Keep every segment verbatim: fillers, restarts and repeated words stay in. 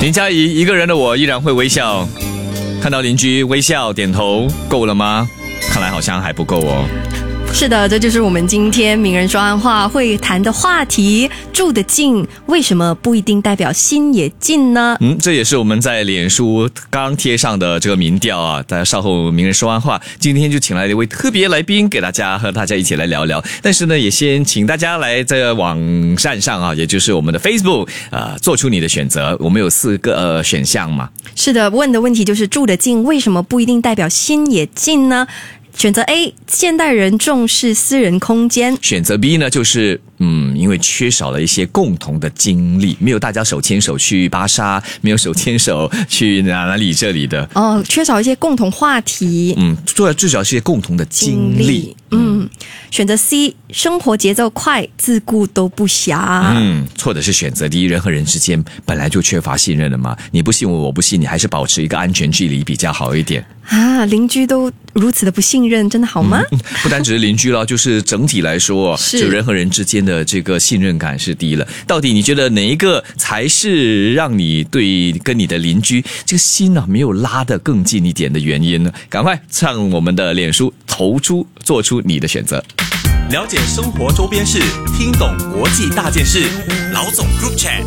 林佳怡，一个人的我依然会微笑，看到邻居微笑点头，够了吗？看来好像还不够哦。 是的，这就是我们今天名人说暗话会谈的话题，住得近为什么不一定代表心也近呢？ 嗯，这也是我们在脸书刚贴上的这个民调啊。大家稍后名人说暗话，今天就请来了一位特别来宾，给大家和大家一起来聊聊。但是呢，也先请大家来在网站上啊，也就是我们的 Facebook 啊、呃，做出你的选择。我们有四个、呃、选项嘛。 是的，问的问题就是住得近为什么不一定代表心也近呢？选择 A， 现代人重视私人空间。 选择 B 呢，就是嗯，因为缺少了一些共同的经历，没有大家手牵手去巴沙，没有手牵手去哪哪里这里的。 哦，缺少一些共同话题。 嗯，至少是一些共同的经历。经历嗯，选择 C， 生活节奏快，自顾都不暇。 嗯，错的是选择 D， 人和人之间本来就缺乏信任的嘛，你不信我，我不信你，还是保持一个安全距离比较好一点。 啊，邻居都如此的不信任，真的好吗？ 嗯、不单只是邻居了，就是整体来说，就人和人之间的这个信任感是低了。到底你觉得哪一个才是让你对跟你的邻居这个心啊没有拉得更近一点的原因呢？赶快上我们的脸书投出，做出你的选择。 了解生活周边事，听懂国际大件事。老总 Group Chat。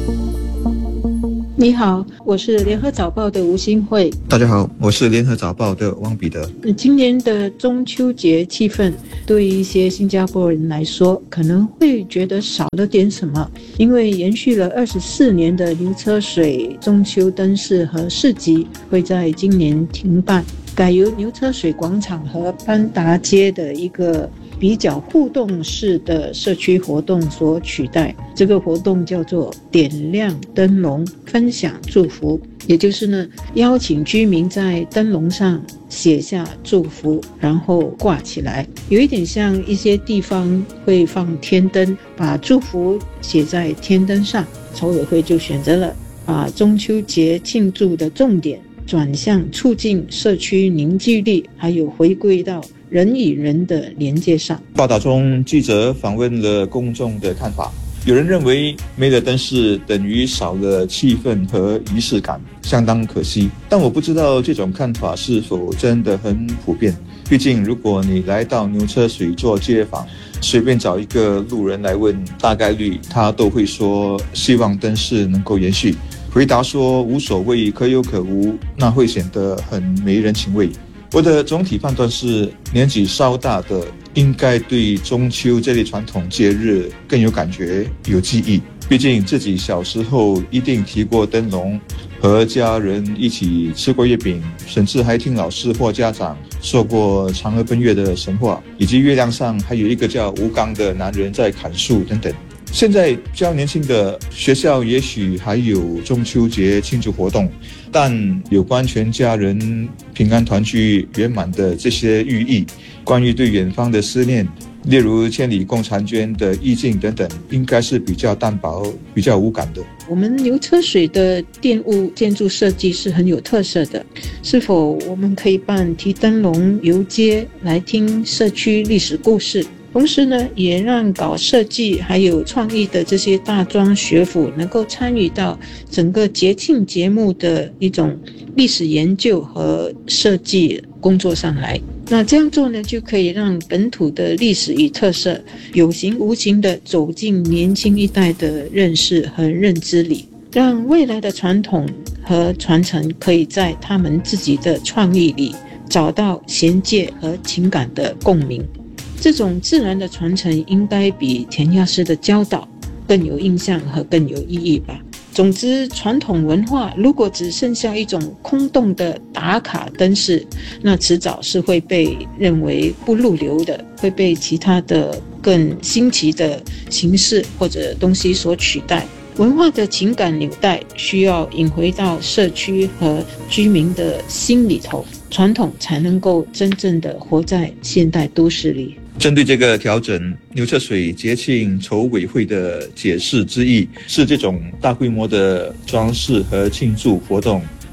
你好，我是联合早报的吴新慧。 大家好，我是联合早报的汪彼得。 今年的中秋节气氛，对于一些新加坡人来说，可能会觉得少了点什么，因为延续了二十四年的牛车水中秋灯饰和市集会在今年停办，改由牛车水广场和班达街的一个比较互动式的社区活动所取代。这个活动叫做点亮灯笼，分享祝福，也就是呢，邀请居民在灯笼上写下祝福，然后挂起来，有一点像一些地方会放天灯，把祝福写在天灯上。筹委会就选择了把中秋节庆祝的重点转向促进社区凝聚力，还有回归到人与人的连接上。 报道中，记者访问了公众的看法，有人认为没了灯饰等于少了气氛和仪式感，相当可惜。但我不知道这种看法是否真的很普遍。毕竟如果你来到牛车水做街访，随便找一个路人来问，大概率他都会说希望灯饰能够延续。回答说无所谓，可有可无，那会显得很没人情味。我的总体判断是，年纪稍大的应该对中秋这类传统节日更有感觉、有记忆。毕竟自己小时候一定提过灯笼，和家人一起吃过月饼，甚至还听老师或家长说过嫦娥奔月的神话，以及月亮上还有一个叫吴刚的男人在砍树等等。现在较年轻的学校也许还有中秋节庆祝活动，但有关全家人平安团聚圆满的这些寓意，关于对远方的思念，例如千里共婵娟的意境等等，应该是比较淡薄、比较无感的。 我们牛车水的店屋建筑设计是很有特色的，是否我们可以办提灯笼游街来听社区历史故事？同时呢，也让搞设计还有创意的这些大专学府能够参与到整个节庆节目的一种历史研究和设计工作上来。那这样做呢，就可以让本土的历史与特色有形无形的走进年轻一代的认识和认知里，让未来的传统和传承可以在他们自己的创意里找到衔接和情感的共鸣。这种自然的传承应该比填鸭式的教导更有印象和更有意义吧。总之，传统文化如果只剩下一种空洞的打卡灯饰，那迟早是会被认为不入流的，会被其他的更新奇的形式或者东西所取代。文化的情感纽带需要引回到社区和居民的心里头，传统才能够真正的活在现代都市里。 针对这个调整，牛车水节庆筹委会的解释之意是，这种大规模的装饰和庆祝活动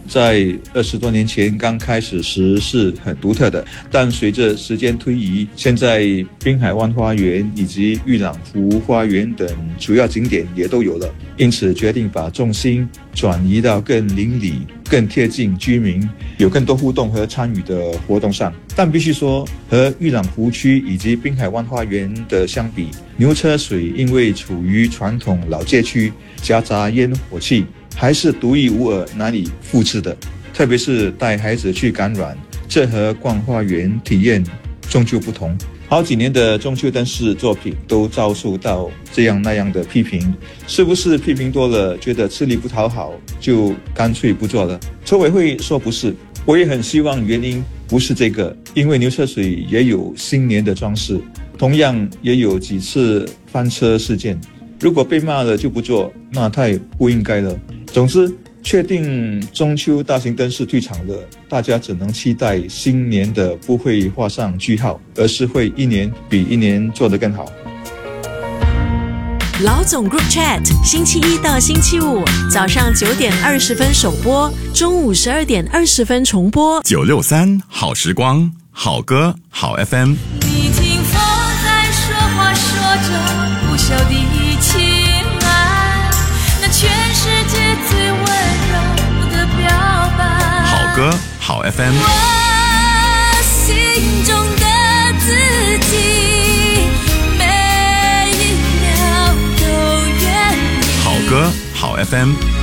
在二十多年前刚开始时是很独特的，但随着时间推移，现在滨海湾花园以及玉朗湖花园等主要景点也都有了，因此决定把重心转移到更邻里、更贴近居民、有更多互动和参与的活动上。但必须说，和玉朗湖区以及滨海湾花园的相比，牛车水因为处于传统老街区，夹杂烟火气，还是独一无二、难以复制的。特别是带孩子去感染，这和逛花园体验终究不同。好几年的中秋灯饰作品都遭受到这样那样的批评，是不是批评多了，觉得吃力不讨好，就干脆不做了？筹委会说不是，我也很希望原因不是这个，因为牛车水也有新年的装饰，同样也有几次翻车事件。如果被骂了就不做，那太不应该了。总之，确定中秋大型灯饰退场了，大家只能期待新年的不会画上句号，而是会一年比一年做得更好。 老总 Group Chat 星期一到星期五早上九点二十分首播，中午十二点二十分重播。 九六三好时光，好歌好 F M。 你听风在说话，说着不朽的情爱，那全世界最温柔的表白。 好歌好 F M。 我心中的自己，每一秒都愿意。 好歌好 F M。